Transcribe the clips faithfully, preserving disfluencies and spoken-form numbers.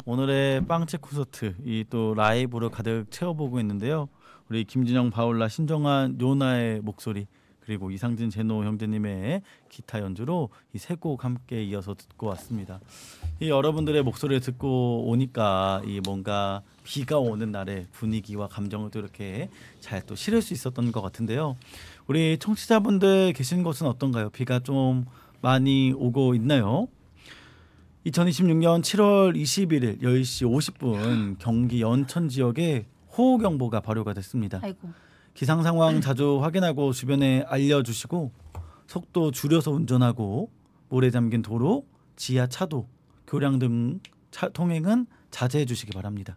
오늘의 빵집 콘서트 이 또 라이브로 가득 채워보고 있는데요. 우리 김진영, 바울라, 신정환, 요나의 목소리 그리고 이상진, 제노 형제님의 기타 연주로 이 세 곡 함께 이어서 듣고 왔습니다. 이 여러분들의 목소리를 듣고 오니까 이 뭔가 비가 오는 날의 분위기와 감정을 또 이렇게 잘 또 실을 수 있었던 것 같은데요. 우리 청취자분들 계신 곳은 어떤가요? 비가 좀 많이 오고 있나요? 이천이십육 년 칠월 이십일일 열 시 오십 분 경기 연천 지역에 호우경보가 발효가 됐습니다. 아이고. 기상 상황 자주 확인하고 주변에 알려주시고 속도 줄여서 운전하고 물에 잠긴 도로, 지하 차도, 교량 등 차, 통행은 자제해 주시기 바랍니다.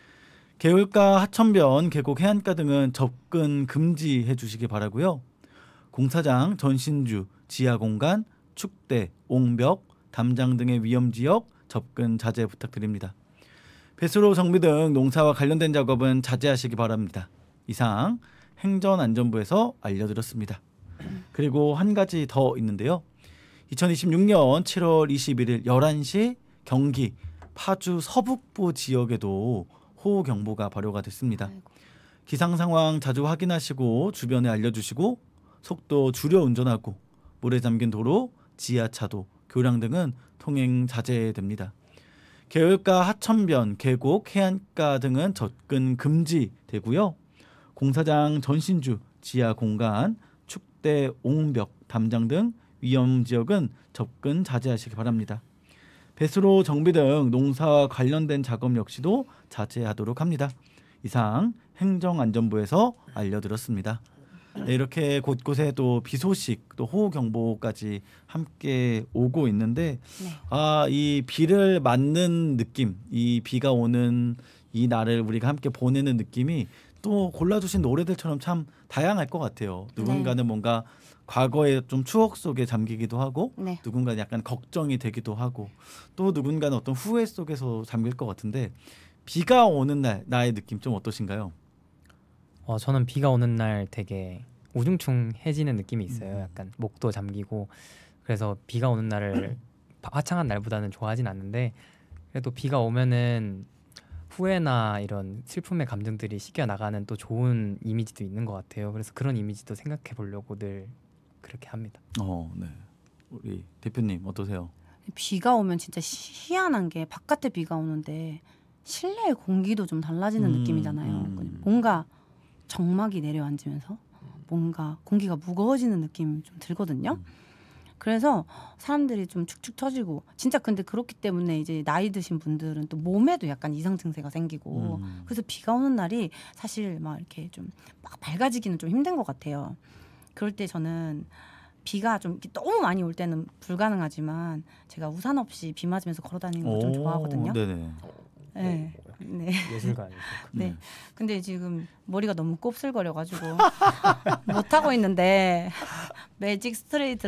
개울가, 하천변, 계곡, 해안가 등은 접근 금지해 주시기 바라고요. 공사장, 전신주, 지하공간, 축대, 옹벽, 담장 등의 위험지역 접근 자제 부탁드립니다. 배수로 정비 등 농사와 관련된 작업은 자제하시기 바랍니다. 이상 행전안전부에서 알려드렸습니다. 그리고 한 가지 더 있는데요. 이천이십육 년 칠월 이십일일 열한 시 경기 파주 서북부 지역에도 호우경보가 발효가 됐습니다. 기상 상황 자주 확인하시고 주변에 알려주시고 속도 줄여 운전하고 물에 잠긴 도로, 지하차도, 교량 등은 통행 자제됩니다. 개울가, 하천변, 계곡, 해안가 등은 접근 금지되고요. 공사장, 전신주, 지하 공간, 축대, 옹벽, 담장 등 위험 지역은 접근 자제하시기 바랍니다. 배수로 정비 등 농사와 관련된 작업 역시도 자제하도록 합니다. 이상 행정안전부에서 알려드렸습니다. 네, 이렇게 곳곳에 또 비 소식, 또 호우 경보까지 함께 오고 있는데, 네. 아, 이 비를 맞는 느낌, 이 비가 오는 이 날을 우리가 함께 보내는 느낌이 또 골라주신 노래들처럼 참 다양할 것 같아요. 누군가는 네. 뭔가 과거의 좀 추억 속에 잠기기도 하고, 네. 누군가는 약간 걱정이 되기도 하고, 또 누군가는 어떤 후회 속에서 잠길 것 같은데, 비가 오는 날 나의 느낌 좀 어떠신가요? 어, 저는 비가 오는 날 되게 우중충해지는 느낌이 있어요. 음. 약간 목도 잠기고 그래서 비가 오는 날을 화창한 날보다는 좋아하진 않는데 그래도 비가 오면은 후회나 이런 슬픔의 감정들이 씻겨 나가는 또 좋은 이미지도 있는 것 같아요. 그래서 그런 이미지도 생각해 보려고 늘 그렇게 합니다. 어, 네. 우리 대표님 어떠세요? 비가 오면 진짜 시- 희한한 게 바깥에 비가 오는데 실내의 공기도 좀 달라지는 음, 느낌이잖아요. 음. 뭔가 정막이 내려앉으면서 뭔가 공기가 무거워지는 느낌 좀 들거든요. 음. 그래서 사람들이 좀 축축 처지고 진짜 근데 그렇기 때문에 이제 나이 드신 분들은 또 몸에도 약간 이상 증세가 생기고 음. 그래서 비가 오는 날이 사실 막 이렇게 좀 막 밝아지기는 좀 힘든 것 같아요. 그럴 때 저는 비가 좀 이렇게 너무 많이 올 때는 불가능하지만 제가 우산 없이 비 맞으면서 걸어 다니는 걸 좀 오, 좋아하거든요. 네네. 네. 네. 예술가예요. 네. 네. 근데 지금 머리가 너무 곱슬거려가지고 못 하고 있는데 매직 스트레이트